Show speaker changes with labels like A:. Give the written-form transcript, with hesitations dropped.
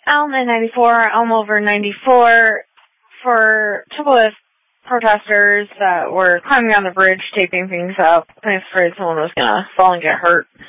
A: Elm in 94, Elm over 94, for trouble with protesters that were climbing on the bridge, taping things up. I was afraid someone was going to fall and get hurt.